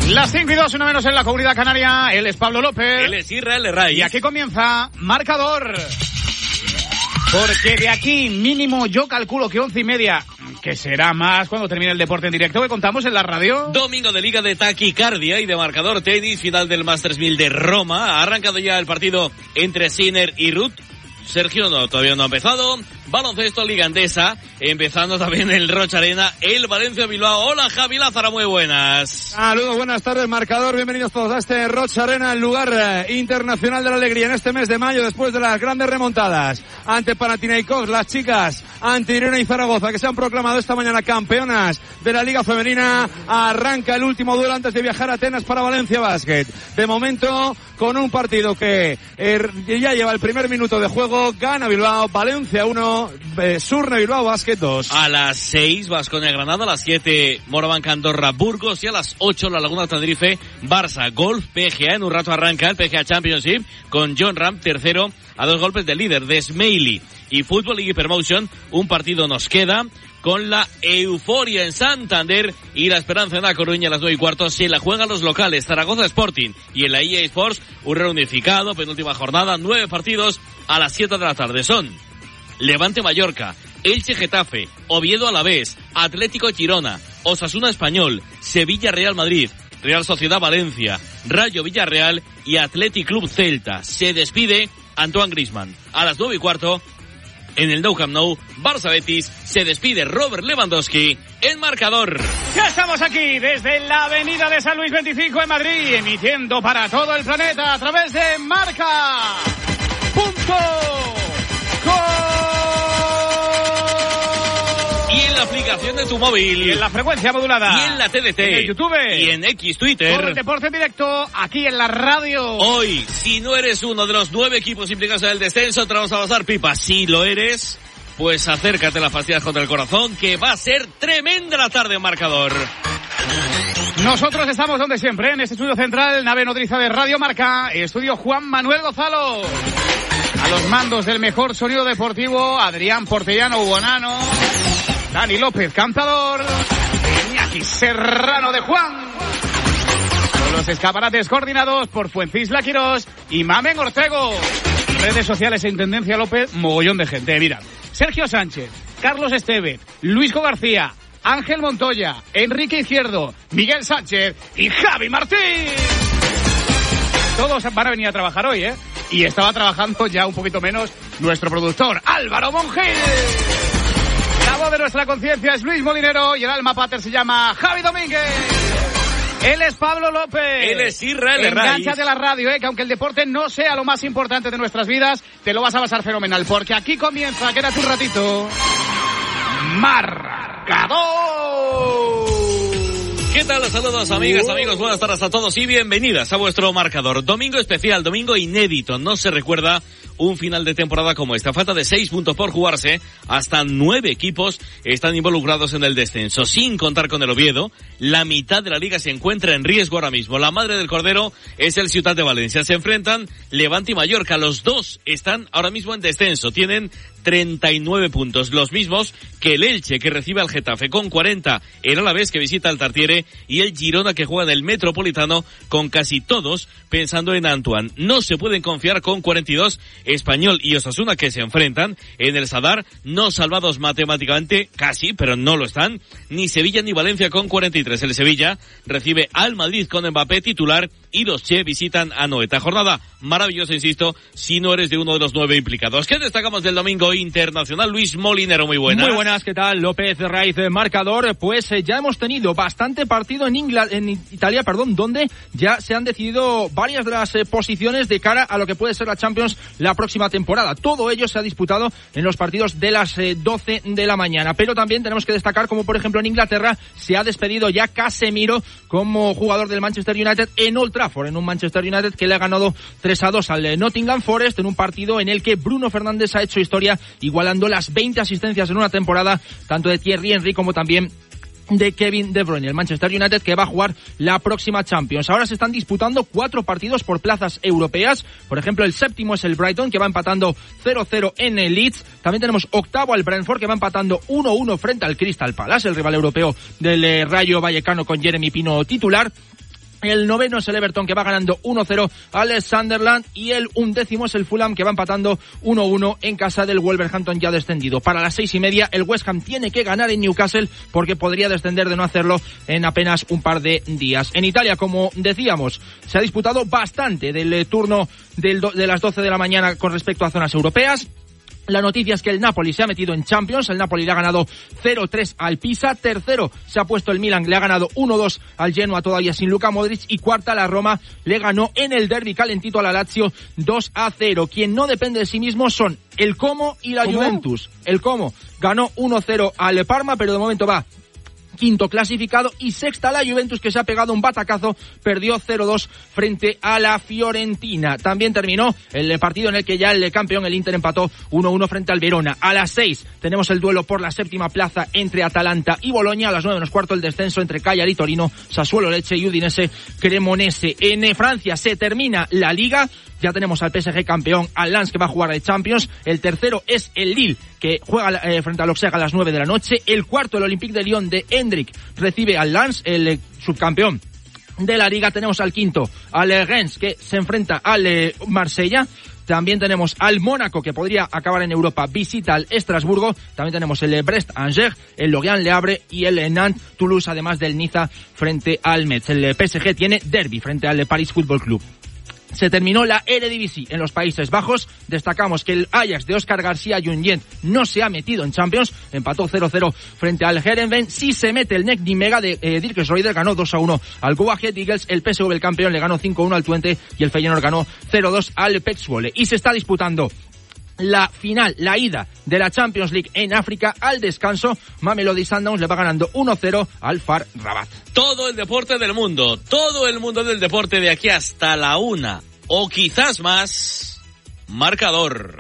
Las 5:02, una menos en la Comunidad Canaria. Él es Pablo López. Él es Israel Herray. Y aquí comienza Marcador. Porque de aquí mínimo yo calculo que 11:30, que será más cuando termine el deporte en directo que contamos en la radio. Domingo de Liga de Taquicardia y de Marcador Tenis, final del Masters 1000 de Roma. Ha arrancado ya el partido entre Sinner y Ruth. Sergio todavía no ha empezado. Baloncesto, Liga Endesa, empezando también el Rocha Arena, el Valencia Bilbao. Hola Javi Lázaro, muy buenas. Saludos, buenas tardes, Marcador, bienvenidos todos a este Rocha Arena, el lugar internacional de la alegría en este mes de mayo, después de las grandes remontadas ante Panathinaikos, las chicas ante Irene y Zaragoza, que se han proclamado esta mañana campeonas de la Liga Femenina. Arranca el último duelo antes de viajar a Atenas para Valencia Basket. De momento, con un partido que ya lleva el primer minuto de juego, gana Bilbao, Valencia 1, Surne Bilbao Basket 2. A las 6, Baskonia Granada, a las 7, Morabanca Andorra Burgos, y a las 8, La Laguna Tenerife Barça Golf PGA. En un rato arranca el PGA Championship con John Ram, tercero, a 2 golpes del líder de Smiley. Y Fútbol League Hypermotion, un partido nos queda con la euforia en Santander y la esperanza en La Coruña. A las 9:15 se la juegan los locales Zaragoza Sporting, y en la EA Sports un reunificado, penúltima jornada, 9 partidos a las 7 de la tarde. Son Levante Mallorca, Elche Getafe, Oviedo Alavés, Atlético Girona, Osasuna Español, Sevilla Real Madrid, Real Sociedad Valencia, Rayo Villarreal y Athletic Club Celta. Se despide Antoine Griezmann. A las 9:15 en el Nou Camp Nou, Barça Betis, se despide Robert Lewandowski en Marcador. Ya estamos aquí desde la avenida de San Luis 25 en Madrid, emitiendo para todo el planeta a través de Marca.com. Y en la aplicación de tu móvil. Y en la frecuencia modulada. Y en la TDT. En el YouTube. Y en X Twitter. Todo el deporte en directo aquí en la radio. Hoy, si no eres uno de los 9 equipos implicados en el descenso, te vamos a pasar pipa. Si lo eres, pues acércate a las pastillas contra el corazón, que va a ser tremenda la tarde en Marcador. Nosotros estamos donde siempre, en este estudio central, nave nodriza de Radio Marca, estudio Juan Manuel Gonzalo. A los mandos del mejor sonido deportivo, Adrián Portellano Ubonano, Dani López Cantador, Iñaki Serrano de Juan. Con los escaparates coordinados por Fuencisla Quirós y Mamen Ortego. Redes sociales en Tendencia López, mogollón de gente. Mira, Sergio Sánchez, Carlos Esteve, Luisco García, Ángel Montoya, Enrique Izquierdo, Miguel Sánchez y Javi Martín. Todos van a venir a trabajar hoy, ¿eh? Y estaba trabajando ya un poquito menos nuestro productor, Álvaro Monge. La voz de nuestra conciencia es Luis Molinero y el alma pater se llama Javi Domínguez. Él es Pablo López. Él es Israel Herray. Engánchate a la radio, que aunque el deporte no sea lo más importante de nuestras vidas, te lo vas a pasar fenomenal, porque aquí comienza, quédate un ratito, Marcador. ¿Qué tal? Saludos amigas, amigos, buenas tardes a todos y bienvenidas a vuestro Marcador. Domingo especial, domingo inédito, no se recuerda un final de temporada como esta. Falta de 6 puntos por jugarse, hasta 9 equipos están involucrados en el descenso, sin contar con el Oviedo. La mitad de la liga se encuentra en riesgo ahora mismo. La madre del cordero es el Ciutat de Valencia. Se enfrentan Levante y Mallorca, los dos están ahora mismo en descenso, tienen 39 puntos, los mismos que el Elche, que recibe al Getafe con 40, el Alavés, que visita al Tartiere, y el Girona, que juega en el Metropolitano, con casi todos pensando en Antoine. No se pueden confiar con 42, Español y Osasuna, que se enfrentan en el Sadar, no salvados matemáticamente, casi, pero no lo están, ni Sevilla ni Valencia con 43. El Sevilla recibe al Madrid con Mbappé titular y los Che visitan a Noeta. Jornada maravillosa, insisto, si no eres de uno de los 9 implicados. ¿Qué destacamos del domingo internacional? Luis Molinero, muy buenas. Muy buenas, ¿qué tal? López Raiz, Marcador. Pues ya hemos tenido bastante partido en Italia, donde ya se han decidido varias de las posiciones de cara a lo que puede ser la Champions la próxima temporada. Todo ello se ha disputado en los partidos de las 12 de la mañana. Pero también tenemos que destacar como, por ejemplo, en Inglaterra se ha despedido ya Casemiro como jugador del Manchester United en Old Trafford, en un Manchester United que le ha ganado 3-2 al Nottingham Forest, en un partido en el que Bruno Fernández ha hecho historia, igualando las 20 asistencias en una temporada, tanto de Thierry Henry como también de Kevin De Bruyne. El Manchester United que va a jugar la próxima Champions. Ahora se están disputando 4 partidos por plazas europeas. Por ejemplo, el séptimo es el Brighton, que va empatando 0-0 en el Leeds. También tenemos octavo al Brentford, que va empatando 1-1 frente al Crystal Palace, el rival europeo del Rayo Vallecano, con Jeremy Pino titular. El 9º es el Everton, que va ganando 1-0 al Sunderland, y el 11º es el Fulham, que va empatando 1-1 en casa del Wolverhampton, ya descendido. Para las 6:30 el West Ham tiene que ganar en Newcastle, porque podría descender de no hacerlo en apenas un par de días. En Italia, como decíamos, se ha disputado bastante del turno de las 12 de la mañana con respecto a zonas europeas. La noticia es que el Napoli se ha metido en Champions. El Napoli le ha ganado 0-3 al Pisa. Tercero se ha puesto el Milan, le ha ganado 1-2 al Genoa, todavía sin Luka Modric. Y cuarta, la Roma le ganó en el derbi calentito a la Lazio 2-0. Quien no depende de sí mismo son el Como y la Juventus. El Como ganó 1-0 al Parma, pero de momento va quinto clasificado, y sexta la Juventus, que se ha pegado un batacazo, perdió 0-2 frente a la Fiorentina. También terminó el partido en el que ya el campeón, el Inter, empató 1-1 frente al Verona. A las 6 tenemos el duelo por la séptima plaza entre Atalanta y Boloña. A las 9:15 el descenso entre Cagliari, Torino, Sassuolo, Lecce y Udinese, Cremonese. En Francia se termina la Liga. Ya tenemos al PSG campeón, al Lens, que va a jugar el Champions. El tercero es el Lille, que juega frente al Auxerre a las 9 de la noche. El cuarto, el Olympique de Lyon de Hendrik, recibe al Lens, el subcampeón de la Liga. Tenemos al quinto, al Rennes, que se enfrenta al Marsella. También tenemos al Mónaco, que podría acabar en Europa, visita al Estrasburgo. También tenemos el Brest-Angers, el Lorient-Le Havre y el Nantes-Toulouse, además del Niza frente al Metz. El PSG tiene derbi frente al Paris Football Club. Se terminó la Eredivisie en los Países Bajos. Destacamos que el Ajax de Óscar García Junyent no se ha metido en Champions, empató 0-0 frente al Heerenveen. Sí se mete el Nek Nimega de Dirk Schroeder, ganó 2-1 al Go Ahead Eagles. El PSV, el campeón, le ganó 5-1 al Twente, y el Feyenoord ganó 0-2 al PEC Zwolle. Y se está disputando la final, la ida de la Champions League en África. Al descanso, Mamelodi Sundowns le va ganando 1-0 al FAR Rabat. Todo el deporte del mundo, todo el mundo del deporte de aquí hasta la 1 o quizás más. Marcador.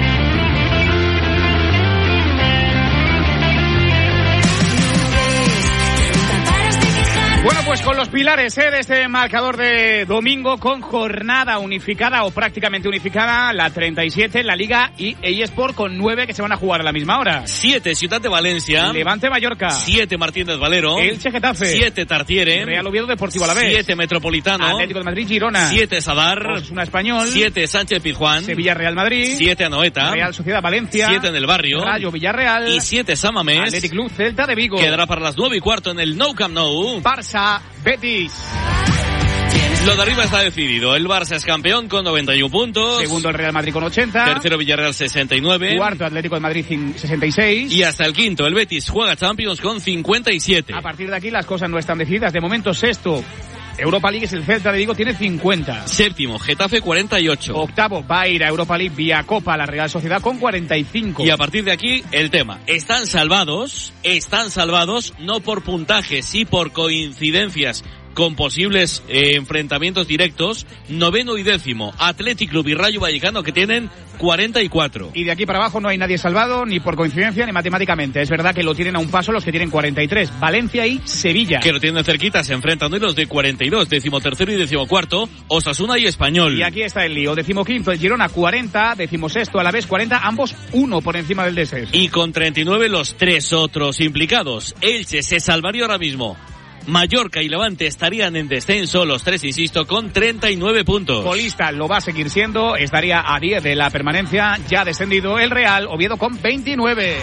Bueno, pues con los pilares de este marcador de domingo, con jornada unificada o prácticamente unificada, la 37, la Liga y eSport con 9 que se van a jugar a la misma hora. 7 Ciudad de Valencia, Levante Mallorca, 7 Martínez Valero, Elche Getafe, 7 Tartiere, Real Oviedo Deportivo Alavés, 7 Metropolitano, Atlético de Madrid Girona, 7 Sadar, Osasuna Español, 7 Sánchez Pizjuán, Sevilla Real Madrid, 7 Anoeta, Real Sociedad Valencia, 7 en el Barrio, Rayo Villarreal y 7 Samamés. Athletic Club Celta de Vigo. Quedará para las 9:15 en el Nou Camp Nou. Barça Betis. Lo de arriba está decidido. El Barça es campeón con 91 puntos. Segundo el Real Madrid con 80. Tercero Villarreal 69. Cuarto Atlético de Madrid 66. Y hasta el quinto el Betis juega Champions con 57. A partir de aquí las cosas no están decididas. De momento sexto Europa League es el Celta de Vigo, tiene 50. Séptimo Getafe 48. Octavo va a ir a Europa League vía Copa la Real Sociedad con 45. Y a partir de aquí el tema. Están salvados no por puntaje, sí por coincidencias con posibles enfrentamientos directos. Noveno y décimo Athletic Club y Rayo Vallecano, que tienen 44. Y de aquí para abajo no hay nadie salvado, ni por coincidencia ni matemáticamente. Es verdad que lo tienen a un paso los que tienen 43, Valencia y Sevilla. Que lo tienen cerquita, se enfrentan hoy los de 42, 13º y 14º, Osasuna y Español. Y aquí está el lío, 15º el Girona 40, 16º Alavés 40, ambos uno por encima del descenso. Y con 39 los tres otros implicados. Elche se salvaría ahora mismo. Mallorca y Levante estarían en descenso, los tres, insisto, con 39 puntos. Colista lo va a seguir siendo, estaría a 10 de la permanencia, ya descendido el Real Oviedo con 29.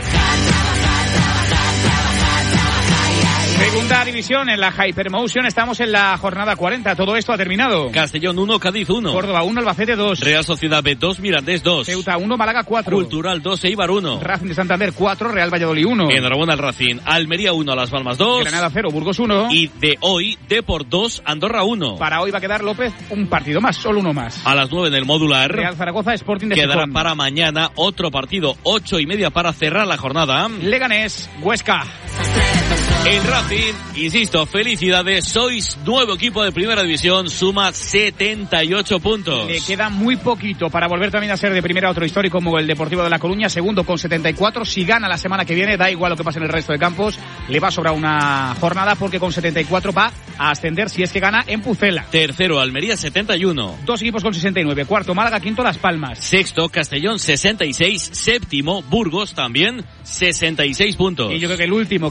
Segunda división en la Hypermotion, estamos en la jornada 40, todo esto ha terminado. Castellón 1, Cádiz 1. Córdoba 1, Albacete 2. Real Sociedad B 2, Mirandés 2. Ceuta 1, Málaga 4. Cultural 2, Eibar 1. Racing de Santander 4, Real Valladolid 1. Enhorabuena al Racing. Almería 1, Las Palmas 2. Granada 0, Burgos 1. Y de hoy, Deport 2, Andorra 1. Para hoy va a quedar, López, un partido más, solo uno más. A las 9 en el modular. Real Zaragoza, Sporting de Quedará Gijón. para mañana otro partido, 8:30 para cerrar la jornada. Leganés, Huesca. El Racing, insisto, felicidades, sois nuevo equipo de primera división, suma 78 puntos. Le queda muy poquito para volver también a ser de primera otro histórico como el Deportivo de La Coruña, segundo con 74, si gana la semana que viene, da igual lo que pase en el resto de campos, le va a sobrar una jornada porque con 74 va a ascender si es que gana en Pucela. Tercero, Almería 71. Dos equipos con 69, cuarto Málaga, quinto Las Palmas. Sexto, Castellón 66, séptimo, Burgos también 66 puntos. Y yo creo que el último que tiene opciones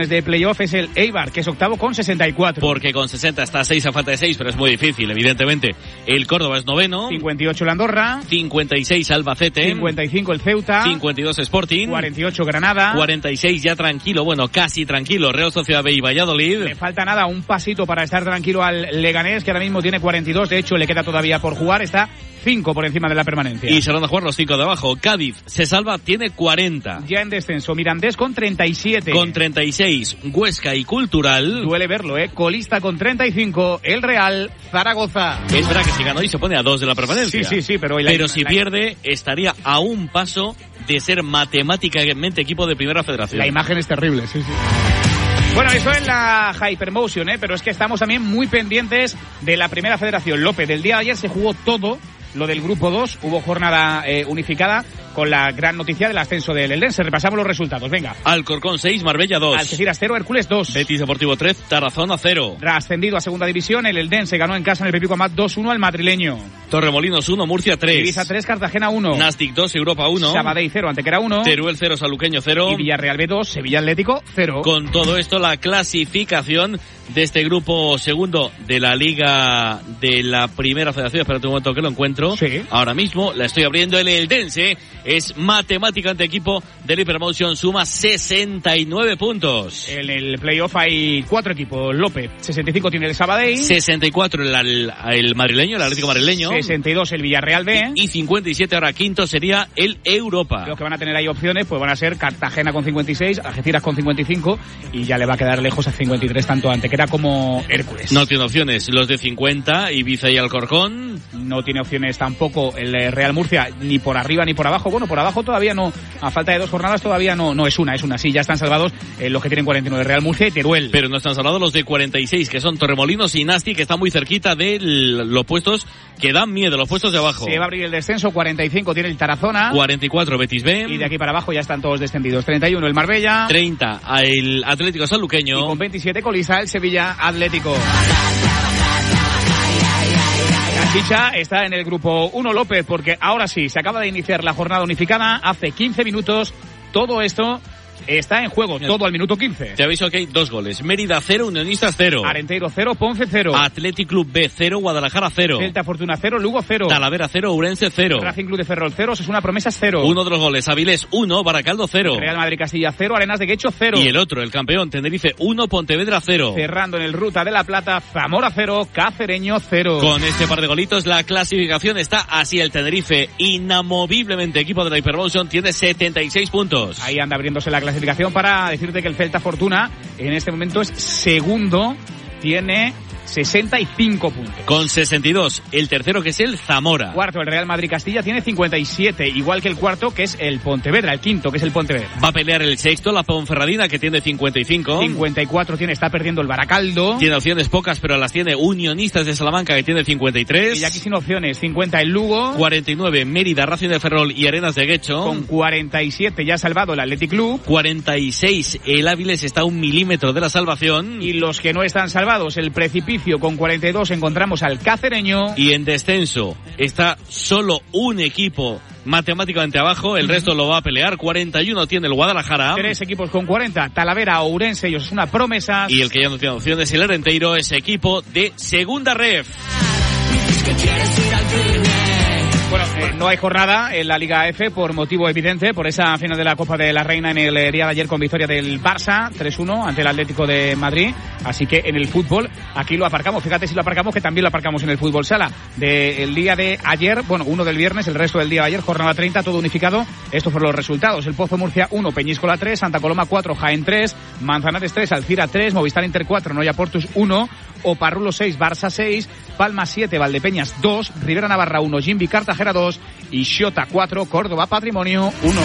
posiciones de playoff es el Eibar, que es octavo con 64. Porque con 60 está a 6 a falta de 6, pero es muy difícil, evidentemente. El Córdoba es noveno. 58 el Andorra. 56 Albacete. 55 el Ceuta. 52 Sporting. 48 Granada. 46 ya tranquilo, bueno, casi tranquilo, Real Sociedad B y Valladolid. Le falta nada, un pasito para estar tranquilo al Leganés, que ahora mismo tiene 42. De hecho, le queda todavía por jugar. Está 5 por encima de la permanencia. Y se van a jugar los 5 de abajo. Cádiz se salva, tiene 40. Ya en descenso, Mirandés con 37. Con 36, Huesca y Cultural. Duele verlo, colista con 35, el Real Zaragoza. Es verdad que si gana hoy se pone a 2 de la permanencia. Sí, pero si pierde, estaría a un paso de ser matemáticamente equipo de primera federación. La imagen es terrible, sí. Bueno, eso es la Hypermotion, pero es que estamos también muy pendientes de la primera federación. López, del día de ayer se jugó todo lo del grupo 2, hubo jornada unificada con la gran noticia del ascenso del Eldense. Repasamos los resultados, venga. Alcorcón 6, Marbella 2. Algeciras 0, Hércules 2. Betis Deportivo 3, Tarazona 0. Ascendido a segunda división, el Eldense ganó en casa en el Pepico Amat 2-1 al madrileño. Torremolinos 1, Murcia 3. Ibiza 3, Cartagena 1. Nastic 2, Europa 1. Sabadell 0, Antequera 1. Teruel 0, Saluqueño 0. Y Villarreal B 2, Sevilla Atlético 0. Con todo esto, la clasificación de este grupo segundo de la Liga de la Primera Federación. Espérate un momento que lo encuentro. Sí. Ahora mismo la estoy abriendo. El Eldense es matemáticamente equipo del Hypermotion, suma 69 puntos. En el playoff hay 4 equipos. López, 65 tiene el Sabadell. 64 el madrileño, el Atlético madrileño. 62 el Villarreal B. Y 57 ahora quinto sería el Europa. Los que van a tener ahí opciones pues van a ser Cartagena con 56, Algeciras con 55 y ya le va a quedar lejos a 53 tanto Antequera como Hércules. No tiene opciones los de 50, Ibiza y Alcorcón. No tiene opciones tampoco el Real Murcia, ni por arriba ni por abajo. Bueno, por abajo todavía no, a falta de 2 jornadas todavía no es una. Sí, ya están salvados los que tienen 49, Real Murcia y Teruel. Pero no están salvados los de 46, que son Torremolinos y Nastic, que están muy cerquita de los puestos que dan miedo, los puestos de abajo. Se va a abrir el descenso, 45 tiene el Tarazona. 44 Betis B. Y de aquí para abajo ya están todos descendidos. 31 el Marbella. 30 el Atlético Sanluqueño. Y con 27 colisa el Sevilla Atlético. La chicha está en el grupo 1, López, porque ahora sí, se acaba de iniciar la jornada unificada hace 15 minutos. Todo esto está en juego, todo al minuto 15. Te aviso que hay 2 goles. Mérida 0, Unionistas 0. Arenteiro 0, Ponce 0. Athletic Club B 0, Guadalajara 0. Celta Fortuna 0, Lugo 0. Talavera 0, Ourense 0. Racing Club de Ferrol 0, Osasuna Promesas 0. Uno de los goles, Avilés 1, Baracaldo 0. Real Madrid Castilla 0, Arenas de Guecho 0. Y el otro, el campeón, Tenerife 1, Pontevedra 0. Cerrando en el Ruta de la Plata, Zamora 0, Cacereño 0. Con este par de golitos, la clasificación está así. El Tenerife, inamoviblemente equipo de la Hypermotion, tiene 76 puntos. Ahí anda abriéndose la clasificación para decirte que el Celta Fortuna en este momento es segundo, tiene 65 puntos. Con 62, el tercero que es el Zamora. Cuarto, el Real Madrid Castilla, tiene 57, igual que el cuarto que es el Pontevedra, el quinto que es el Pontevedra. Va a pelear el sexto, la Ponferradina, que tiene 55. 54 tiene, está perdiendo el Baracaldo. Tiene opciones pocas, pero las tiene Unionistas de Salamanca, que tiene 53. Y aquí sin opciones, 50 el Lugo. 49 Mérida, Racing de Ferrol y Arenas de Guecho. Con 47 ya salvado el Athletic Club. 46 el Áviles, está a 1 milímetro de la salvación. Y los que no están salvados, el Precipicio con 42 encontramos al Cacereño. Y en descenso está solo un equipo matemáticamente abajo, el resto lo va a pelear. 41 tiene el Guadalajara. 3 equipos con 40, Talavera, Ourense y Osasuna Promesas. Y el que ya no tiene opciones, el Arenteiro, es equipo de segunda ref. Bueno, no hay jornada en la Liga F por motivo evidente, por esa final de la Copa de la Reina en el día de ayer con victoria del Barça, 3-1 ante el Atlético de Madrid. Así que en el fútbol, aquí lo aparcamos. Fíjate si lo aparcamos, que también lo aparcamos en el fútbol sala. Del día de ayer, bueno, uno del viernes, el resto del día de ayer, jornada 30, todo unificado. Estos fueron los resultados. El Pozo Murcia 1, Peñíscola 3, Santa Coloma 4, Jaén 3, Manzanares 3, Alcira 3, Movistar Inter 4, Noia Portus 1, Oparrulo 6, Barça 6, Palma 7, Valdepeñas 2, Rivera Navarra 1, Jimbi Cartagena 2 y Xota 4, Córdoba Patrimonio 1.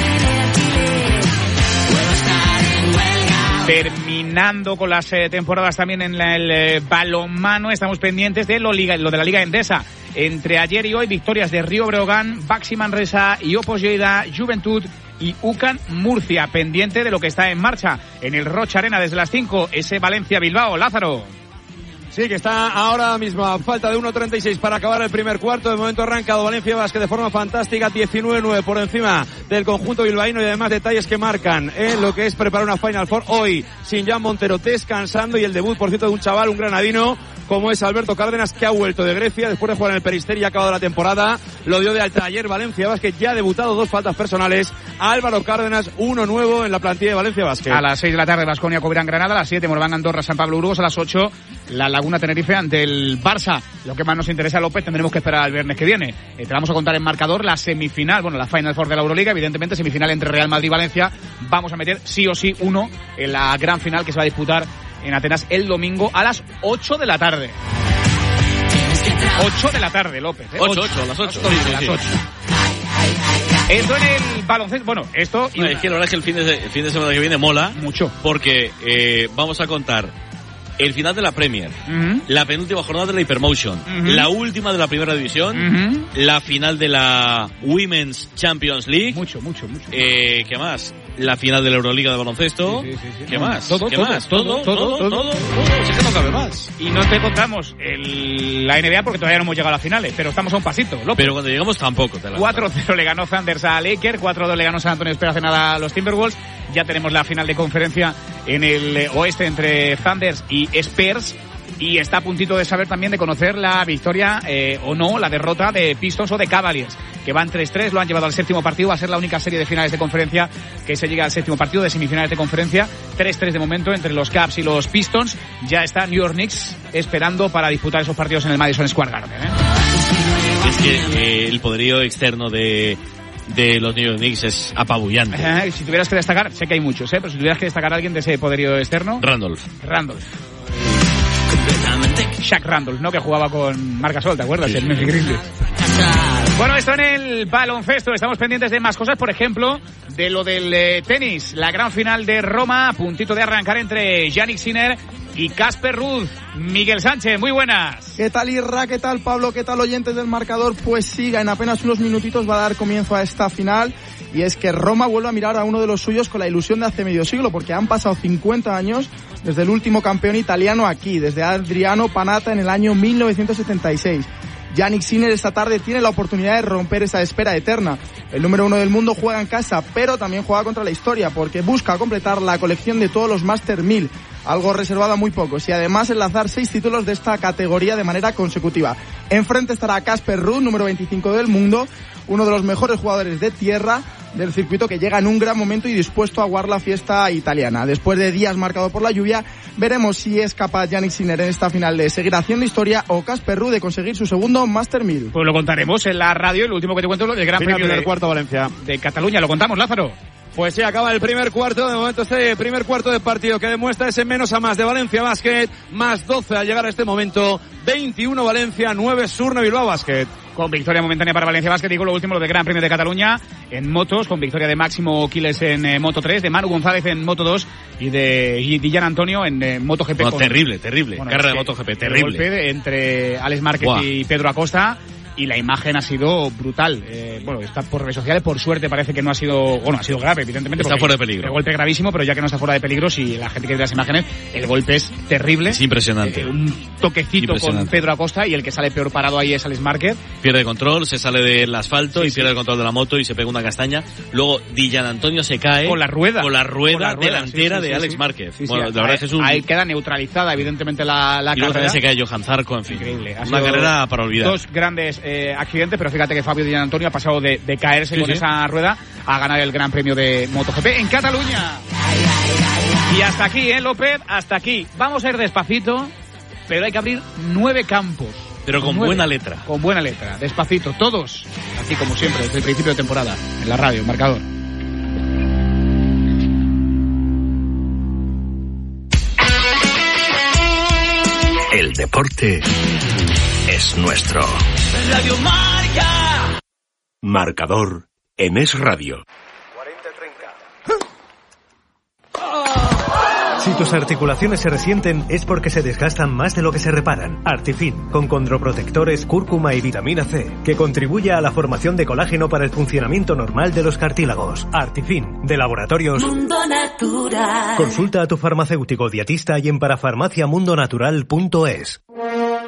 Terminando con las temporadas también en el balonmano, estamos pendientes de lo de la Liga Endesa. Entre ayer y hoy, victorias de Río Breogán, Baxi Manresa y Opos Lleida, Juventud y UCAN Murcia. Pendiente de lo que está en marcha en el Rocha Arena desde las 5, ese Valencia-Bilbao. Lázaro. Sí, que está ahora mismo a falta de 1.36 para acabar el primer cuarto. De momento ha arrancado Valencia Basket de forma fantástica, 19-9 por encima del conjunto bilbaíno, y además detalles que marcan lo que es preparar una Final Four hoy sin Jan Montero descansando, y el debut, por cierto, de un chaval, un granadino como es Alberto Cárdenas, que ha vuelto de Grecia después de jugar en el Peristeri y ha acabado la temporada. Lo dio de alta ayer Valencia Basket, ya ha debutado, 2 faltas personales. Álvaro Cárdenas, uno nuevo en la plantilla de Valencia Basket. A las 6 de la tarde Baskonia Covirán Granada, a las 7 Moraván Andorra San Pablo Burgos, a las 8 la Laguna Tenerife ante el Barça. Lo que más nos interesa, López, tendremos que esperar al viernes que viene. Te vamos a contar en marcador la semifinal, bueno, la Final Four de la Euroliga, evidentemente semifinal entre Real Madrid y Valencia. Vamos a meter sí o sí uno en la gran final que se va a disputar en Atenas el domingo a las 8 de la tarde. 8 de la tarde, López. 8, a las 8. Sí, las 8. Esto en el baloncesto, bueno, esto... No, es que la verdad es que el fin de semana que viene mola mucho, porque vamos a contar el final de la Premier, la penúltima jornada de la Hypermotion, la última de la primera división, la final de la Women's Champions League. Mucho. ¿Qué más? La final de la Euroliga de baloncesto. Sí. ¿Qué más? Todo. Sí que no cabe más. Y no te contamos la NBA porque todavía no hemos llegado a las finales, pero estamos a un pasito, López. Pero cuando llegamos tampoco. 4-0 le ganó Thunders a Lakers, 4-2 le ganó San Antonio Spurs hace nada a los Timberwolves. Ya tenemos la final de conferencia en el oeste entre Thunders y Spurs. Y está a puntito de saber también, de conocer la victoria o no, la derrota de Pistons o de Cavaliers, que van 3-3, lo han llevado al séptimo partido. Va a ser la única serie de finales de conferencia que se llega al séptimo partido de semifinales de conferencia. 3-3 de momento entre los Cavs y los Pistons. Ya está New York Knicks esperando para disputar esos partidos en el Madison Square Garden. Es que el poderío externo de los New York Knicks es apabullante. Si tuvieras que destacar, sé que hay muchos, pero si tuvieras que destacar a alguien de ese poderío externo... Randolph. Shaq Randolph, ¿no? Que jugaba con Marc Gasol, ¿te acuerdas? Sí. El Memphis Grizzlies. Bueno, esto en el baloncesto. Estamos pendientes de más cosas, por ejemplo, de lo del tenis. La gran final de Roma, a puntito de arrancar entre Jannik Sinner y Casper Ruud. Miguel Sánchez, muy buenas. ¿Qué tal, Irra? ¿Qué tal, Pablo? ¿Qué tal, oyentes del marcador? Pues sí, en apenas unos minutitos va a dar comienzo a esta final. Y es que Roma vuelve a mirar a uno de los suyos con la ilusión de hace medio siglo, porque han pasado 50 años desde el último campeón italiano aquí, desde Adriano Panatta en el año 1976. Jannik Sinner esta tarde tiene la oportunidad de romper esa espera eterna. El número 1 del mundo juega en casa, pero también juega contra la historia, porque busca completar la colección de todos los Master 1000, algo reservado a muy pocos, y además enlazar 6 títulos de esta categoría de manera consecutiva. Enfrente estará Casper Ruud, número 25 del mundo, uno de los mejores jugadores de tierra del circuito, que llega en un gran momento y dispuesto a aguar la fiesta italiana. Después de días marcados por la lluvia, veremos si es capaz Jannik Sinner en esta final de seguir haciendo historia o Casper Ruud de conseguir su segundo Master 1000. Pues lo contaremos en la radio. El último que te cuento es lo del Gran Premio del cuarto Valencia de Cataluña. Lo contamos, Lázaro. Pues sí, acaba el primer cuarto. De momento este primer cuarto de partido que demuestra ese menos a más de Valencia Basket, más 12 al llegar a este momento, 21 Valencia, 9 Surne Bilbao Basket. Con victoria momentánea para Valencia Basket, digo lo último, lo del Gran Premio de Cataluña en motos, con victoria de Máximo Quiles en Moto 3, de Manu González en Moto 2 y de Dillan Antonio en Moto GP. No, terrible. Bueno, carrera de Moto GP, terrible. El golpe entre Alex Márquez y Pedro Acosta. Y la imagen ha sido brutal. Bueno, está por redes sociales, por suerte parece que no ha sido... Bueno, ha sido grave, evidentemente. Está fuera de peligro. El golpe gravísimo, pero ya que no está fuera de peligro, si la gente quiere ver las imágenes, el golpe es terrible. Es impresionante. Un toquecito con Pedro Acosta y el que sale peor parado ahí es Alex Márquez. Pierde control, se sale del asfalto y pierde el control de la moto y se pega una castaña. Luego Dillan Antonio se cae... Con la rueda delantera de Alex Márquez. Bueno, la verdad es que es un... Ahí queda neutralizada, evidentemente, la carrera. Y luego también se cae Johan Zarco, en fin. Increíble. Una carrera para olvidar. Dos grandes accidentes, pero fíjate que Fabio Dillan Antonio ha pasado de caerse con esa rueda a ganar el Gran Premio de MotoGP en Cataluña. Y hasta aquí, López, hasta aquí. Vamos a ir despacito, pero hay que abrir 9 campos. Pero con 9, buena letra. Con buena letra, despacito, todos. Así como siempre, desde el principio de temporada, en la radio, marcador. El deporte es nuestro. Radio Marca. Marcador en Es Radio. 40-30. Si tus articulaciones se resienten es porque se desgastan más de lo que se reparan. Artifin, con condroprotectores, cúrcuma y vitamina C, que contribuye a la formación de colágeno para el funcionamiento normal de los cartílagos. Artifin, de Laboratorios Mundo Natural. Consulta a tu farmacéutico dietista y en parafarmaciamundonatural.es.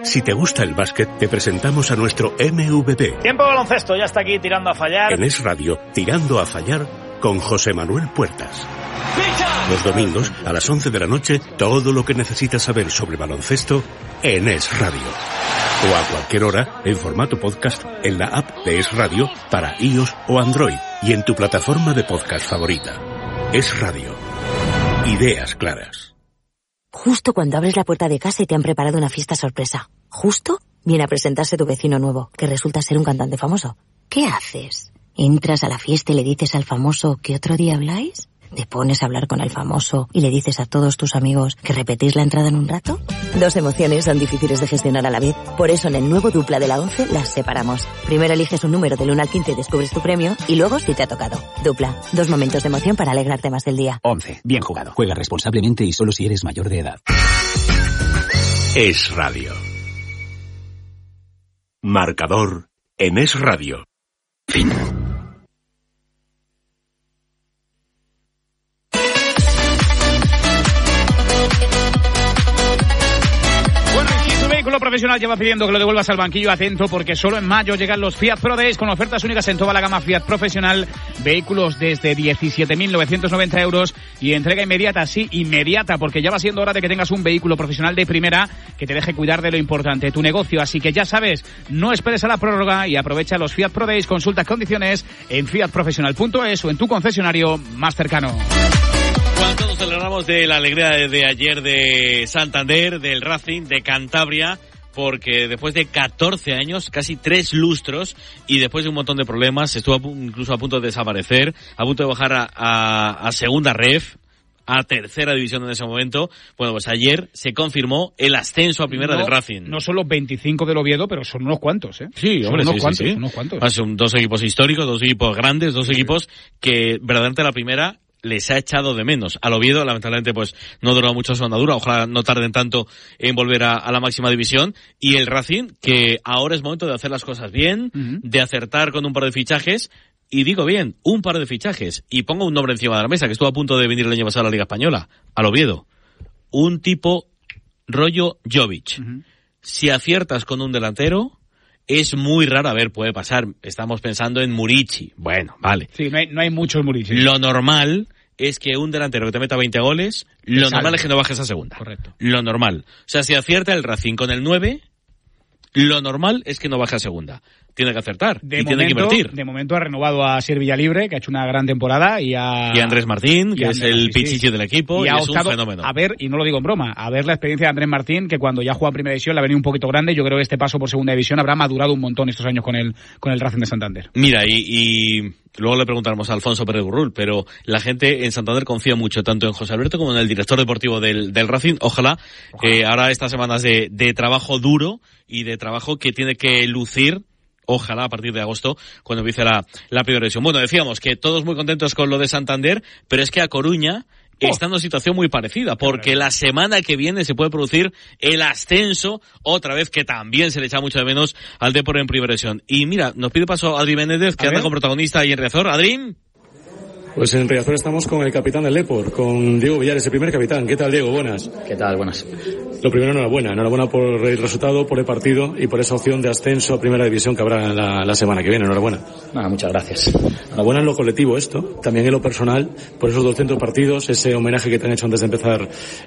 Si te gusta el básquet, te presentamos a nuestro MVP. Tiempo de baloncesto, ya está aquí tirando a fallar. En Es Radio, Tirando a Fallar, con José Manuel Puertas. Los domingos, a las 11 de la noche, todo lo que necesitas saber sobre baloncesto en Es Radio. O a cualquier hora, en formato podcast, en la app de Es Radio, para iOS o Android, y en tu plataforma de podcast favorita. Es Radio. Ideas claras. Justo cuando abres la puerta de casa y te han preparado una fiesta sorpresa. Justo viene a presentarse tu vecino nuevo, que resulta ser un cantante famoso. ¿Qué haces? ¿Entras a la fiesta y le dices al famoso que otro día habláis? ¿Te pones a hablar con el famoso y le dices a todos tus amigos que repetís la entrada en un rato? Dos emociones son difíciles de gestionar a la vez. Por eso en el nuevo Dupla de la 11 las separamos. Primero eliges un número del 1 al 15 y descubres tu premio, y luego si te ha tocado. Dupla, 2 momentos de emoción para alegrarte más del día. 11. Bien jugado. Juega responsablemente y solo si eres mayor de edad. Es Radio. Marcador en Es Radio. Fin. Profesional lleva pidiendo que lo devuelvas al banquillo, atento, porque solo en mayo llegan los Fiat Pro Days con ofertas únicas en toda la gama Fiat Profesional, vehículos desde 17.990 euros y entrega inmediata, sí, inmediata, porque ya va siendo hora de que tengas un vehículo profesional de primera que te deje cuidar de lo importante, tu negocio. Así que ya sabes, no esperes a la prórroga y aprovecha los Fiat Pro Days. Consulta condiciones en fiatprofesional.es o en tu concesionario más cercano. Bueno, todos celebramos de la alegría de ayer de Santander, del Racing, de Cantabria, porque después de 14 años, casi 3 lustros, y después de un montón de problemas, estuvo incluso a punto de desaparecer, a punto de bajar a segunda ref, a tercera división en ese momento. Bueno, pues ayer se confirmó el ascenso a primera del Racing. No son los 25 del Oviedo, pero son unos cuantos, ¿eh? Sí, hombre, son sí. unos cuantos. Son 2 equipos históricos, 2 equipos grandes, 2 equipos que verdaderamente la primera les ha echado de menos. Al Oviedo, lamentablemente, pues no duró mucho su andadura. Ojalá no tarden tanto en volver a la máxima división. Y el Racing, que ahora es momento de hacer las cosas bien, de acertar con un par de fichajes. Y digo bien, un par de fichajes. Y pongo un nombre encima de la mesa, que estuvo a punto de venir el año pasado a la Liga Española, al Oviedo. Un tipo rollo Jovic. Si aciertas con un delantero, es muy raro, a ver, puede pasar. Estamos pensando en Murici. Bueno, vale. Sí, no hay muchos Murici. Lo normal es que un delantero que te meta 20 goles, lo normal es que no bajes a segunda. Correcto. Lo normal. O sea, si acierta el Racing con el 9, lo normal es que no baje a segunda. Tiene que acertar tiene que invertir. De momento ha renovado a Sir Villalibre, que ha hecho una gran temporada, y a Andrés Martín, que es el pichichi del equipo, y es un fenómeno. A ver, y no lo digo en broma, a ver la experiencia de Andrés Martín, que cuando ya juega en primera división le ha venido un poquito grande. Yo creo que este paso por segunda división habrá madurado un montón estos años con el Racing de Santander. Mira, y luego le preguntaremos a Alfonso Pérez Burrul, pero la gente en Santander confía mucho tanto en José Alberto como en el director deportivo del Racing. Ojalá. Ahora estas semanas de trabajo duro y de trabajo que tiene que lucir, ojalá a partir de agosto, cuando empiece la primera división. Bueno, decíamos que todos muy contentos con lo de Santander, pero es que a Coruña está en una situación muy parecida, porque la semana que viene se puede producir el ascenso, otra vez, que también se le echa mucho de menos al Depor en primera división. Y mira, nos pide paso Adri Méndez, que anda como protagonista ahí en Riazor. Adri. Pues en Riazor estamos con el capitán del Depor, con Diego Villares, el primer capitán. ¿Qué tal, Diego? Buenas. ¿Qué tal? Buenas. Lo primero, enhorabuena por el resultado, por el partido y por esa opción de ascenso a primera división que habrá la semana que viene. Enhorabuena. Muchas gracias. Enhorabuena en lo colectivo esto, también en lo personal, por esos 200 partidos, ese homenaje que te han hecho antes de empezar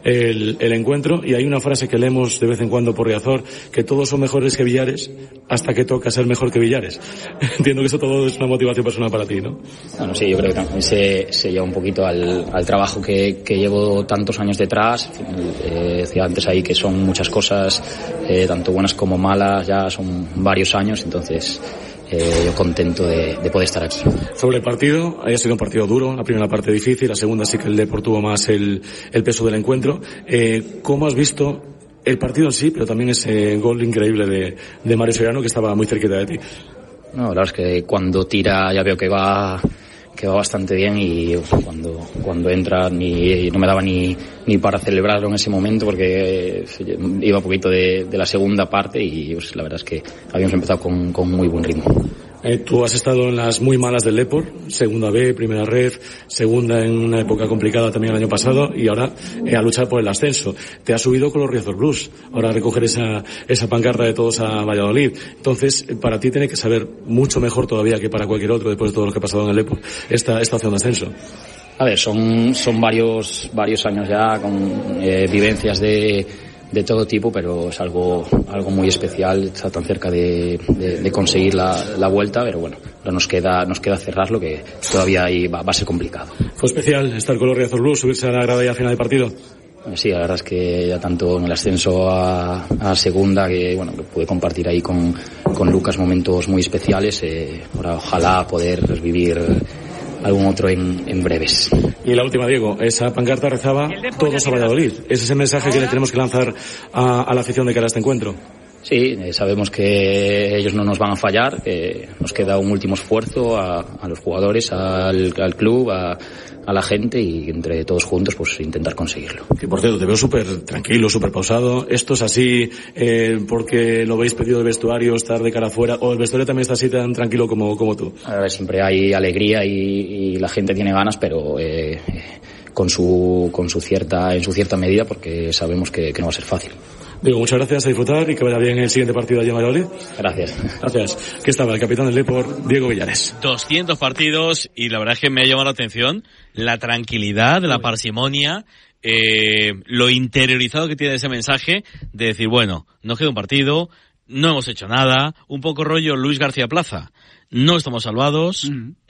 el encuentro. Y hay una frase que leemos de vez en cuando por Riazor, que todos son mejores que Villares hasta que toca ser mejor que Villares. Entiendo que eso todo es una motivación personal para ti, ¿no? Bueno, sí, yo creo que también se lleva un poquito al trabajo que llevo tantos años detrás. Decía antes ahí que son muchas cosas, tanto buenas como malas, ya son varios años, entonces yo contento de poder estar aquí. Sobre el partido, haya sido un partido duro, la primera parte difícil, la segunda sí que el Depor tuvo más el peso del encuentro. ¿Cómo has visto el partido en sí, pero también ese gol increíble de Mario Soriano, que estaba muy cerquita de ti? No, la verdad es que cuando tira ya veo que va bastante bien, y cuando entra no me daba ni para celebrarlo en ese momento, porque iba un poquito de la segunda parte, y pues, la verdad es que habíamos empezado con muy buen ritmo. Tú has estado en las muy malas del Depor, segunda B, primera ref, segunda en una época complicada también el año pasado, y ahora a luchar por el ascenso. Te has subido con los Riazor Blues, ahora a recoger esa pancarta de todos a Valladolid. Entonces, para ti tiene que saber mucho mejor todavía que para cualquier otro, después de todo lo que ha pasado en el Depor, esta opción de ascenso. A ver, son varios años ya con vivencias de todo tipo, pero es algo muy especial, está tan cerca de conseguir la vuelta, pero bueno, nos queda cerrarlo, que todavía ahí va a ser complicado. ¿Fue especial estar con los Riazor Blues, subirse a la grada ya a final de partido? Sí, la verdad es que ya tanto en el ascenso a segunda, que pude compartir ahí con Lucas momentos muy especiales, ojalá poder vivir algún otro en breves. Y la última, Diego, esa pancarta rezaba todos a Valladolid. ¿Ese es el mensaje que le tenemos que lanzar a la afición de cara a este encuentro? Sí, sabemos que ellos no nos van a fallar, que nos queda un último esfuerzo a los jugadores, al club, a la gente, y entre todos juntos pues intentar conseguirlo. Que por cierto, te veo súper tranquilo, súper pausado. ¿Esto es así porque lo veis pedido del vestuario, estar de cara afuera, o el vestuario también está así tan tranquilo como tú? A ver, siempre hay alegría y la gente tiene ganas, pero en su cierta medida, porque sabemos que no va a ser fácil. Digo, muchas gracias, a disfrutar y que vaya bien el siguiente partido allí en Valladolid. Gracias. Gracias. Aquí estaba el capitán del Depor, Diego Villares. 200 partidos y la verdad es que me ha llamado la atención la tranquilidad, la parsimonia, lo interiorizado que tiene ese mensaje de decir, bueno, nos queda un partido, no hemos hecho nada, un poco rollo Luis García Plaza. No estamos salvados,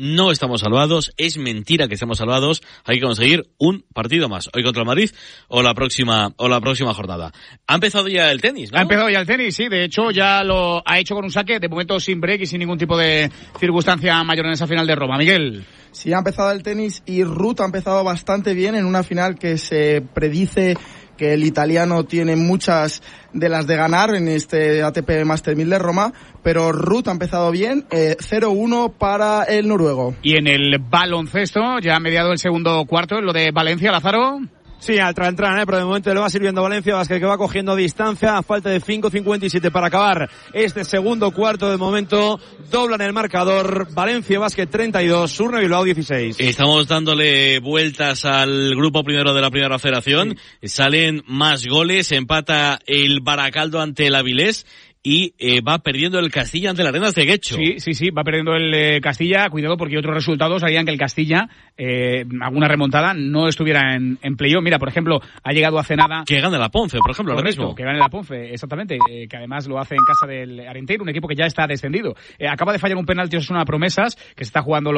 es mentira que estemos salvados, hay que conseguir un partido más, hoy contra el Madrid o la próxima jornada. Ha empezado ya el tenis, ¿no? Ha empezado ya el tenis, sí, de hecho ya lo ha hecho con un saque, de momento sin break y sin ningún tipo de circunstancia mayor en esa final de Roma. Miguel. Sí, ha empezado el tenis y Ruth ha empezado bastante bien en una final que se predice que el italiano tiene muchas de las de ganar en este ATP Master 1000 de Roma, pero Ruth ha empezado bien, 0-1 para el noruego. Y en el baloncesto, ya ha mediado el segundo cuarto, en lo de Valencia, Lázaro. Sí, al tran, pero de momento le va sirviendo a Valencia Basket, que va cogiendo distancia a falta de 5:57 para acabar este segundo cuarto. De momento doblan el marcador, Valencia Basket 32, Surne Bilbao 16. Estamos dándole vueltas al grupo primero de la primera federación, salen más goles, empata el Baracaldo ante el Avilés y va perdiendo el Castilla ante el Arenas de Guecho. Sí, va perdiendo el Castilla, cuidado porque otros resultados harían que el Castilla, alguna remontada, no estuviera en playoff. Mira, por ejemplo, ha llegado hace nada... Que gane la Ponce, por ejemplo, ahora mismo. Que gane la Ponce, exactamente, que además lo hace en casa del Arenteiro, un equipo que ya está descendido. Acaba de fallar un penalti Osasuna Promesas, que se está jugando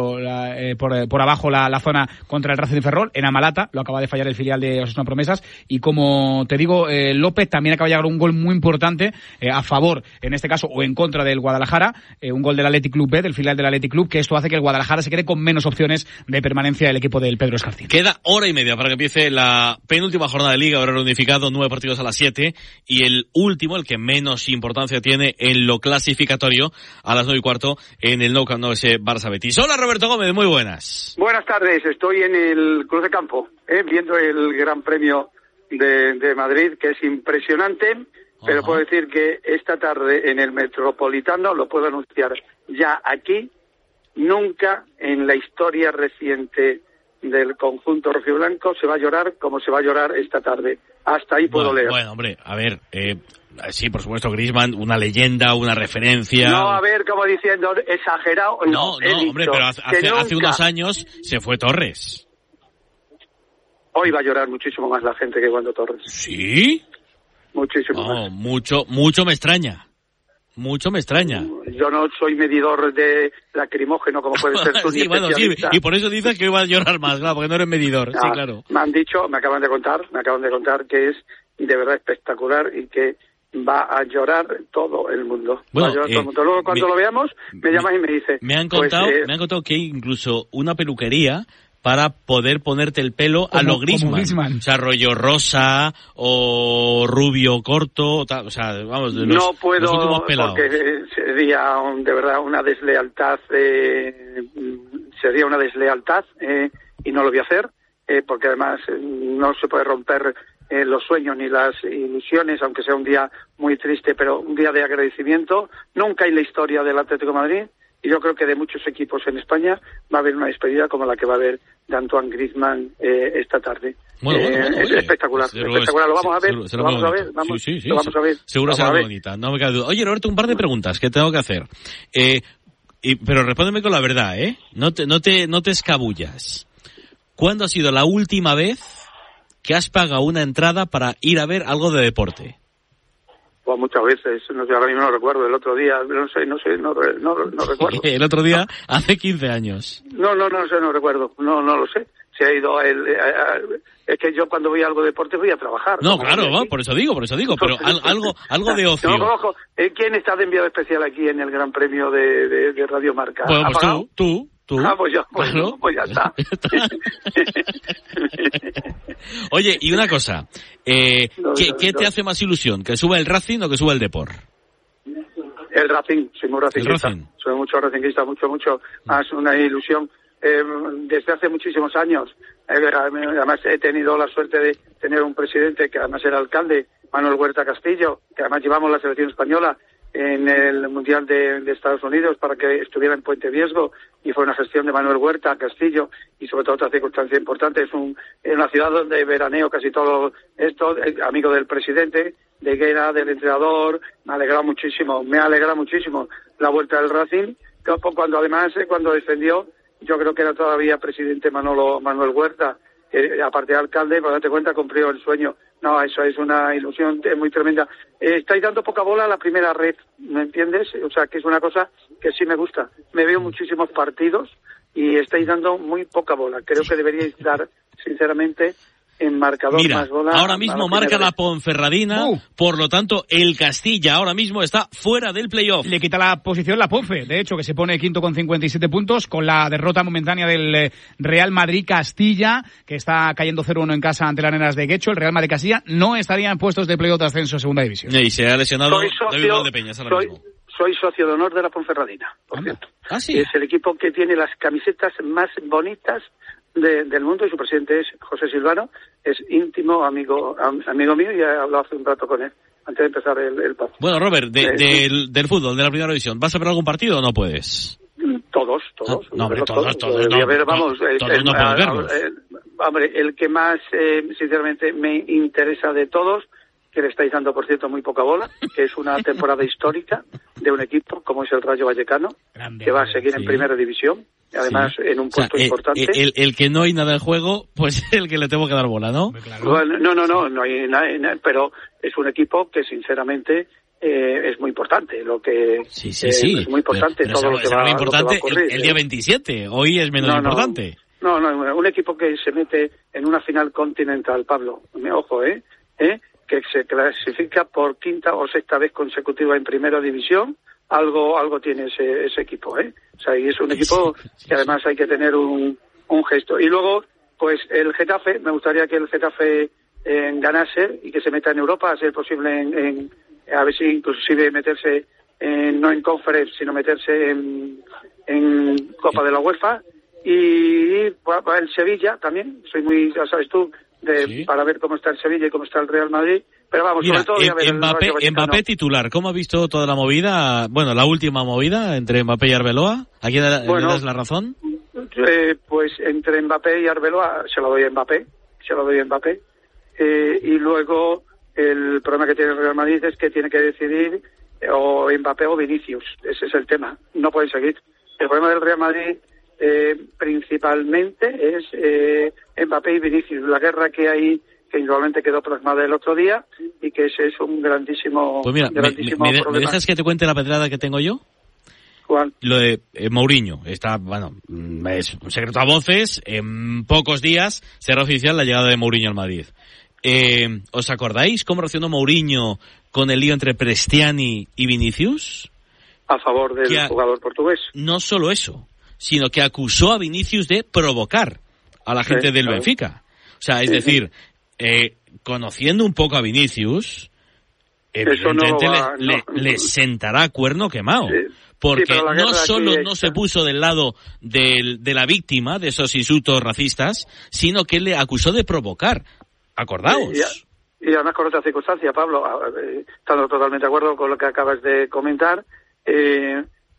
por abajo la zona contra el Racing de Ferrol, en Amalata, lo acaba de fallar el filial de Osasuna Promesas, y como te digo, López también acaba de llegar un gol muy importante, a favor, en este caso, o en contra del Guadalajara, un gol del Athletic Club B, del filial del Athletic Club, que esto hace que el Guadalajara se quede con menos opciones de permanencia del equipo del Pedro Escarcín. Queda hora y media para que empiece la penúltima jornada de Liga, horario unificado, 9 partidos a las 7, y el último, el que menos importancia tiene en lo clasificatorio, a las 9:15, en el Nou Camp Nou, ese Barça Betis. Hola, Roberto Gómez, muy buenas. Buenas tardes, estoy en el Cruz de Campo, viendo el Gran Premio de Madrid, que es impresionante. Pero puedo decir que esta tarde en el Metropolitano, lo puedo anunciar ya aquí, nunca en la historia reciente del conjunto rojiblanco se va a llorar como se va a llorar esta tarde. Hasta ahí puedo leer. Bueno, hombre, a ver, sí, por supuesto, Griezmann, una leyenda, una referencia. No, a ver, como diciendo, exagerado. No, hombre, pero hace unos años se fue Torres. Hoy va a llorar muchísimo más la gente que cuando Torres. ¿Sí? Muchísimo más. Mucho me extraña. Yo no soy medidor de lacrimógeno como puede ser tú. Sí, bueno, sí, y por eso dices que va a llorar más, claro, porque no eres medidor. Sí, claro. Me acaban de contar que es de verdad espectacular y que va a llorar todo el mundo. Bueno, todo el mundo. Luego cuando lo veamos, me llamas y me dices. Me han contado que hay incluso una peluquería para poder ponerte el pelo a lo Griezmann. O sea, rollo rosa o rubio corto, o sea, vamos, de los, no puedo, los últimos pelados. Porque sería de verdad una deslealtad, y no lo voy a hacer, porque además no se puede romper los sueños ni las ilusiones, aunque sea un día muy triste, pero un día de agradecimiento. Nunca en la historia del Atlético de Madrid y yo creo que de muchos equipos en España va a haber una despedida como la que va a haber de Antoine Griezmann esta tarde. Bueno, es espectacular, espectacular. Lo vamos a ver, lo vamos a ver, lo vamos a ver. Seguro será muy bonita, no me cabe duda. Oye, Roberto, un par de preguntas que tengo que hacer. Pero respóndeme con la verdad, no te escabullas. ¿Cuándo ha sido la última vez que has pagado una entrada para ir a ver algo de deporte? Pues muchas veces, no sé, ahora mismo no recuerdo, el otro día, no recuerdo. El otro día, hace 15 años. No recuerdo, no lo sé. Se ha ido es que yo cuando voy a algo de deporte voy a trabajar. No, claro, no, por eso digo, pero algo de ocio. No conozco. ¿Quién está de enviado especial aquí en el Gran Premio de Radio Marca? Bueno, pues tú. Pues ya está. Oye, y una cosa, ¿qué te hace más ilusión? ¿Que suba el Racing o que suba el Depor? El Racing, soy muy racinguista. Soy mucho racinguista, mucho, más una ilusión. Desde hace muchísimos años, además he tenido la suerte de tener un presidente que además era alcalde, Manuel Huerta Castillo, que además llevamos la selección española en el Mundial de Estados Unidos para que estuviera en Puente Viesgo, y fue una gestión de Manuel Huerta Castillo, y sobre todo otra circunstancia importante, es una ciudad donde veraneo casi todo esto, amigo del presidente, de Higuera, del entrenador. Me alegra muchísimo la vuelta del Racing, cuando defendió, yo creo que era todavía presidente Manuel Huerta, aparte de alcalde, para darte cuenta, cumplió el sueño. No, eso es una ilusión muy tremenda. Estáis dando poca bola a la primera red, ¿me entiendes? O sea, que es una cosa que sí me gusta. Me veo muchísimos partidos y estáis dando muy poca bola. Creo que deberíais dar, sinceramente, en marcador más bola. Ahora mismo marca la Ponferradina, por lo tanto el Castilla ahora mismo está fuera del playoff. Le quita la posición la Ponfe, de hecho, que se pone quinto con 57 puntos, con la derrota momentánea del Real Madrid-Castilla, que está cayendo 0-1 en casa ante las Nenas de Guecho. El Real Madrid-Castilla no estaría en puestos de playoff de ascenso a segunda división. Y se ha lesionado David Valdepeñas ahora mismo. Soy socio de honor de la Ponferradina, por cierto. ¿Sí? Es el equipo que tiene las camisetas más bonitas del mundo, y su presidente es José Silvano, es íntimo amigo mío, y he hablado hace un rato con él antes de empezar el partido. Bueno, Robert, del fútbol, de la primera división, ¿vas a ver algún partido o no puedes? Todos. No, hombre, todos no. Todos no puedes verlos. Hombre, el que más, sinceramente, me interesa de todos, que le estáis dando, por cierto, muy poca bola, que es una temporada histórica de un equipo como es el Rayo Vallecano, que va a seguir en primera división, y además en un puesto importante. El que no hay nada en juego, pues el que le tengo que dar bola, ¿no? Bueno, no hay nada, pero es un equipo que, sinceramente, es muy importante. Es muy importante pero todo lo que va a ocurrir. El día 27, hoy es menos importante. No, un equipo que se mete en una final continental, Pablo, ojo, que se clasifica por quinta o sexta vez consecutiva en primera división, algo tiene ese equipo, O sea, y es un equipo que además hay que tener un gesto. Y luego, pues el Getafe, me gustaría que el Getafe ganase y que se meta en Europa, a ser posible a ver si inclusive meterse no en Conference, sino meterse en Copa de la UEFA. Y para el Sevilla también, soy muy, ya sabes tú, para ver cómo está el Sevilla y cómo está el Real Madrid. Pero vamos, mira, sobre todo Mbappé titular, ¿cómo ha visto toda la movida? Bueno, la última movida entre Mbappé y Arbeloa. ¿A quién le das la razón? Pues entre Mbappé y Arbeloa se lo doy a Mbappé. Y luego el problema que tiene el Real Madrid es que tiene que decidir o Mbappé o Vinicius. Ese es el tema. No pueden seguir. El problema del Real Madrid principalmente es Mbappé y Vinicius. La guerra que hay, que indudablemente quedó plasmada el otro día, y que ese es un grandísimo, pues mira, problema. ¿Me dejas que te cuente la pedrada que tengo yo? ¿Cuál? Lo de Mourinho. Está, es un secreto a voces. En pocos días será oficial la llegada de Mourinho al Madrid. ¿Os acordáis cómo reaccionó Mourinho con el lío entre Prestiani y Vinicius? A favor del jugador portugués. No solo eso, sino que acusó a Vinicius de provocar a la gente del Benfica. O sea, es decir, conociendo un poco a Vinicius, evidentemente le sentará cuerno quemado. Porque no solo no se puso del lado de la víctima de esos insultos racistas, sino que le acusó de provocar. Acordaos. Y además con otra circunstancia, Pablo, estando totalmente de acuerdo con lo que acabas de comentar,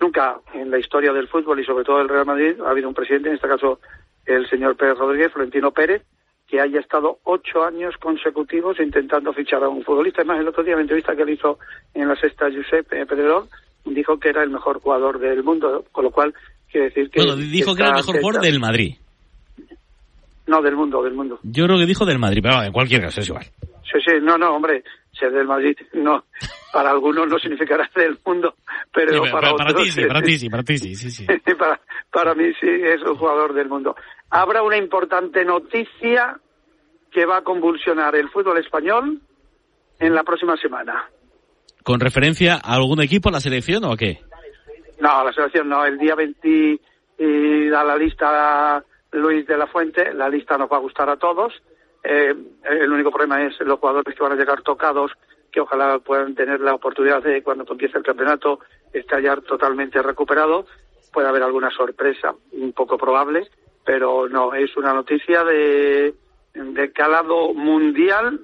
nunca en la historia del fútbol y sobre todo del Real Madrid ha habido un presidente, en este caso el señor Pérez Rodríguez, Florentino Pérez, que haya estado 8 años consecutivos intentando fichar a un futbolista. Además, el otro día en la entrevista que le hizo en La Sexta Josep Pedrerol, dijo que era el mejor jugador del mundo, con lo cual quiere decir que... Bueno, dijo que era el mejor jugador del Madrid. No, del mundo. Yo creo que dijo del Madrid, pero en cualquier caso es igual. Sí, no, hombre, ser del Madrid, no, para algunos no significará del mundo, pero sí, para otros... Para ti sí. Para mí sí, es un jugador del mundo. Habrá una importante noticia que va a convulsionar el fútbol español en la próxima semana. ¿Con referencia a algún equipo, a la selección o a qué? No, la selección no, el día 20 da la lista Luis de la Fuente, la lista nos va a gustar a todos. El único problema es los jugadores que van a llegar tocados, que ojalá puedan tener la oportunidad de, cuando empiece el campeonato, estar ya totalmente recuperado. Puede haber alguna sorpresa, un poco probable, pero no, es una noticia de calado mundial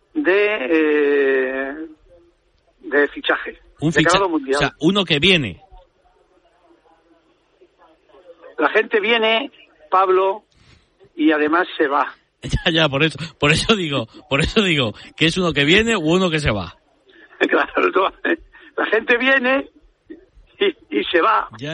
de fichaje. Un calado mundial. O sea, uno que viene. La gente viene, Pablo, y además se va. Ya, por eso digo, que es uno que viene u uno que se va. Claro, la gente viene y se va. Ya.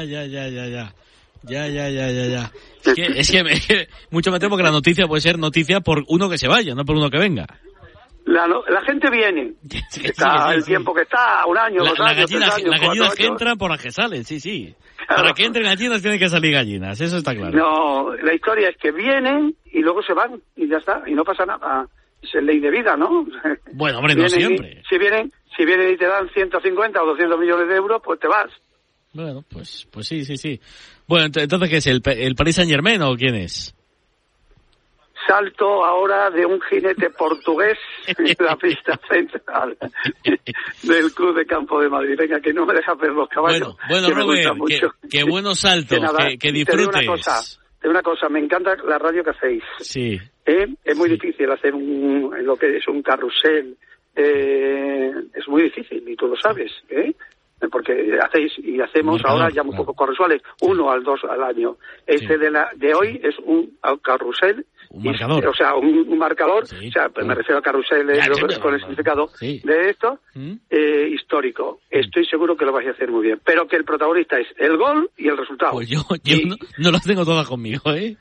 Es que mucho me temo que la noticia puede ser noticia por uno que se vaya, no por uno que venga. La gente viene. Está el tiempo que está, un año, 2 años, 3 años. Las gallinas que entran por las que salen, sí. Claro. Para que entren gallinas tienen que salir gallinas, eso está claro. No, la historia es que vienen y luego se van y ya está, y no pasa nada. Es ley de vida, ¿no? Bueno, hombre, no siempre. Si vienen y te dan 150 o 200 millones de euros, pues te vas. Bueno, pues sí. Bueno, entonces, ¿qué es? ¿El Paris Saint-Germain o quién es? Salto ahora de un jinete portugués en la pista central del Club de Campo de Madrid. Venga, que no me dejas ver los caballos. Bueno, Robert, qué buenos saltos, que disfrutes. Te digo una cosa, me encanta la radio que hacéis. Sí. Es muy difícil hacer lo que es un carrusel. Es muy difícil, y tú lo sabes, porque hacemos ahora ya muy pocos carruseles, 1 al 2 al año. De hoy es un carrusel. Un marcador. O sea, un marcador, sí. O sea, pues me refiero a carrusel con el significado de esto, histórico. Estoy seguro que lo vais a hacer muy bien, pero que el protagonista es el gol y el resultado. Pues yo no las tengo todas conmigo,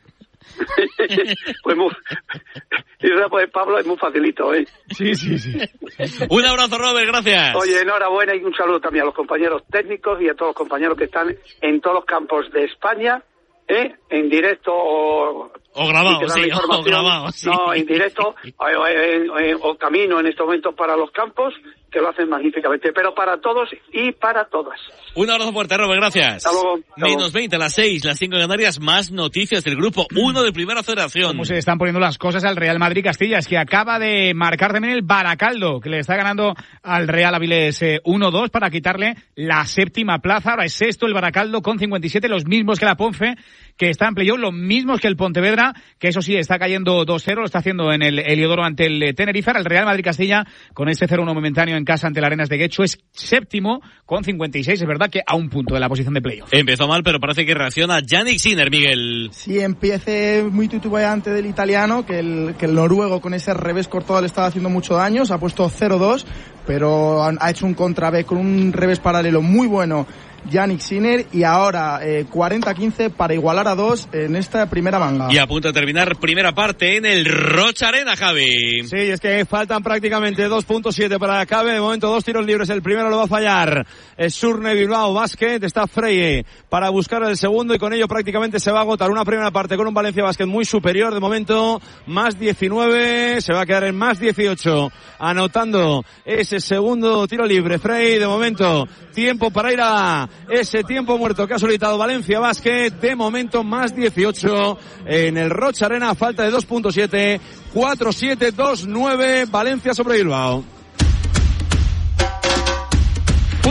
pues Pablo, es muy facilito, Sí. Un abrazo, Robert, gracias. Oye, enhorabuena y un saludo también a los compañeros técnicos y a todos los compañeros que están en todos los campos de España, en directo o grabado, sí. No, en directo o camino en estos momentos para los campos, que lo hacen magníficamente, pero para todos y para todas. Un abrazo fuerte, Robert, gracias. Hasta luego. Menos 20 a las 6, las 5 en Canarias, más noticias del grupo 1 de Primera Federación. ¿Cómo se están poniendo las cosas al Real Madrid Castilla? Es que acaba de marcar también el Baracaldo, que le está ganando al Real Avilés 1-2 para quitarle la 7ª plaza. Ahora es sexto el Baracaldo con 57, los mismos que la Ponfe, que está en playoff, los mismos que el Pontevedra, que eso sí, está cayendo 2-0, lo está haciendo en el Heliodoro ante el Tenerife. El Real Madrid Castilla, con este 0-1 momentáneo en casa ante el Arenas de Guecho, es séptimo con 56, es verdad que a un punto de la posición de playoff. Empezó mal, pero parece que reacciona Yannick Sinner, Miguel. Sí, empiece muy titubeante del italiano, que el noruego con ese revés cortado le estaba haciendo mucho daño, se ha puesto 0-2, pero ha hecho un contra-B con un revés paralelo muy bueno Yannick Sinner, y ahora 40-15 para igualar a 2 en esta primera manga. Y a punto de terminar primera parte en el Rocha Arena, Javi. Sí, es que faltan prácticamente 2.7 para acabe. De momento 2 tiros libres, el primero lo va a fallar Surne Bilbao Basket, está Freire para buscar el segundo y con ello prácticamente se va a agotar una primera parte con un Valencia Basket muy superior. De momento más 19, se va a quedar en más 18 anotando ese segundo tiro libre. Freire, de momento tiempo para ir a ese tiempo muerto que ha solicitado Valencia Basket. De momento más 18 en el Rocha Arena, falta de 2.7, 4-7, 2-9 Valencia sobre Bilbao. Futboleros,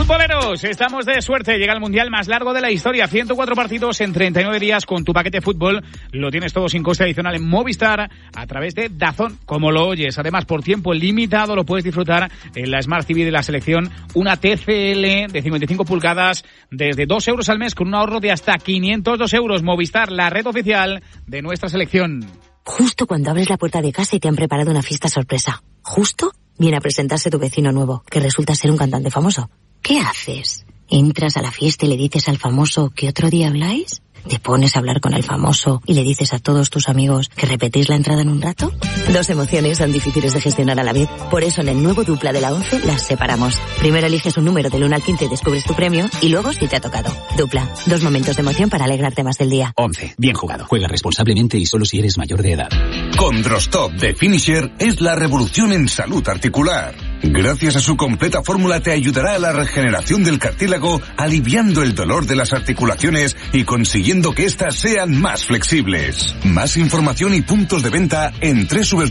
Amigos, estamos de suerte. Llega el Mundial más largo de la historia. 104 partidos en 39 días con tu paquete fútbol. Lo tienes todo sin coste adicional en Movistar a través de DAZN, como lo oyes. Además, por tiempo limitado lo puedes disfrutar en la Smart TV de la selección. Una TCL de 55 pulgadas desde 2 euros al mes con un ahorro de hasta 502 euros. Movistar, la red oficial de nuestra selección. Justo cuando abres la puerta de casa y te han preparado una fiesta sorpresa. Justo viene a presentarse tu vecino nuevo, que resulta ser un cantante famoso. ¿Qué haces? ¿Entras a la fiesta y le dices al famoso que otro día habláis? ¿Te pones a hablar con el famoso y le dices a todos tus amigos que repetís la entrada en un rato? Dos emociones son difíciles de gestionar a la vez. Por eso en el nuevo Dupla de la 11 las separamos. Primero eliges un número del 1 al 15 y descubres tu premio, y luego si te ha tocado. Dupla, 2 momentos de emoción para alegrarte más del día. 11. Bien jugado. Juega responsablemente y solo si eres mayor de edad. Condrostop de Finisher es la revolución en salud articular. Gracias a su completa fórmula te ayudará a la regeneración del cartílago, aliviando el dolor de las articulaciones y consiguiendo que éstas sean más flexibles. Más información y puntos de venta en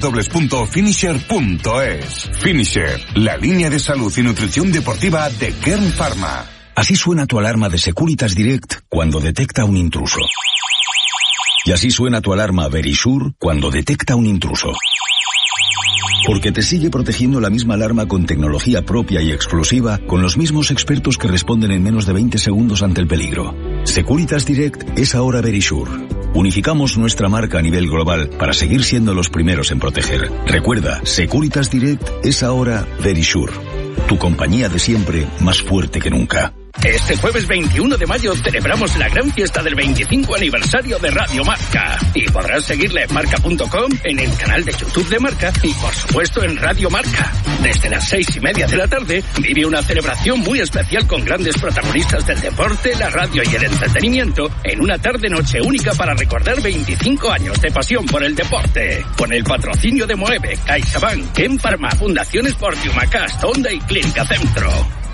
www.finisher.es. Finisher, la línea de salud y nutrición deportiva de Kern Pharma. Así suena tu alarma de Securitas Direct cuando detecta un intruso. Y así suena tu alarma Verisure cuando detecta un intruso. Porque te sigue protegiendo la misma alarma con tecnología propia y exclusiva, con los mismos expertos que responden en menos de 20 segundos ante el peligro. Securitas Direct es ahora Verisure. Unificamos nuestra marca a nivel global para seguir siendo los primeros en proteger. Recuerda, Securitas Direct es ahora Verisure. Tu compañía de siempre, más fuerte que nunca. Este jueves 21 de mayo celebramos la gran fiesta del 25 aniversario de Radio Marca. Y podrás seguirle en marca.com, en el canal de YouTube de Marca y por supuesto en Radio Marca. Desde las 6:30 de la tarde vive una celebración muy especial con grandes protagonistas del deporte, la radio y el entretenimiento en una tarde-noche única para recordar 25 años de pasión por el deporte. Con el patrocinio de Moeve, CaixaBank, Ken Pharma, Fundación Sport, Humacast, Honda y Clínica Centro.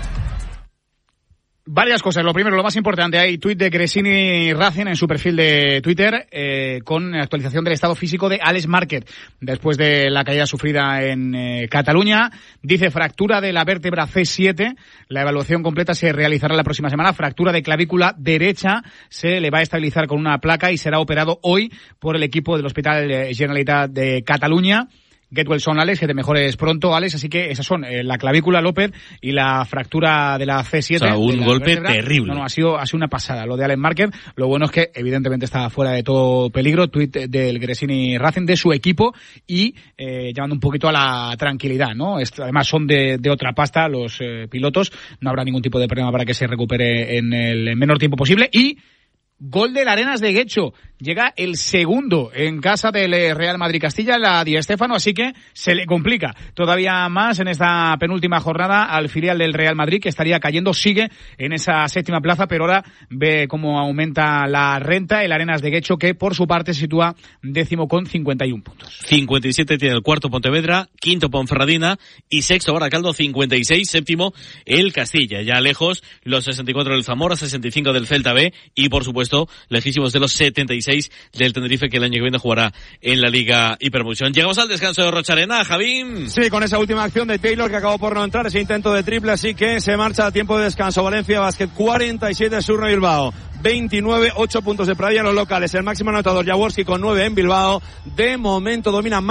Varias cosas. Lo primero, lo más importante, hay tuit de Gresini Racing en su perfil de Twitter con actualización del estado físico de Alex Márquez después de la caída sufrida en Cataluña. Dice fractura de la vértebra C7. La evaluación completa se realizará la próxima semana. Fractura de clavícula derecha. Se le va a estabilizar con una placa y será operado hoy por el equipo del Hospital Generalitat de Cataluña. Get well soon, Alex, que te mejores pronto, Alex. Así que esas son la clavícula López y la fractura de la C7. O sea, un golpe vértebra. terrible. No, ha sido una pasada lo de Alex Márquez. Lo bueno es que evidentemente está fuera de todo peligro. Tuit del Gresini Racing, de su equipo, y llamando un poquito a la tranquilidad, ¿no? Además son de otra pasta los pilotos. No habrá ningún tipo de problema para que se recupere en el menor tiempo posible. Y gol del Arenas de Guecho. Llega el segundo en casa del Real Madrid Castilla, la Di Stéfano, así que se le complica todavía más en esta penúltima jornada al filial del Real Madrid, que estaría cayendo, sigue en esa séptima plaza, pero ahora ve cómo aumenta la renta el Arenas de Guecho, que por su parte se sitúa décimo con 51 puntos. 57 tiene el cuarto Pontevedra, quinto Ponferradina y sexto Baracaldo, 56, séptimo el Castilla. Ya lejos los 64 del Zamora, 65 del Celta B y por supuesto lejísimos de los 76 del Tenerife, que el año que viene jugará en la Liga Hipermotion. Llegamos al descanso de Rocha Arena, Javín. Sí, con esa última acción de Taylor que acabó por no entrar, ese intento de triple, así que se marcha a tiempo de descanso. Valencia Basket 47, Surno Bilbao 29, 8 puntos de Pradilla en los locales. El máximo anotador Jaworski con 9 en Bilbao. De momento domina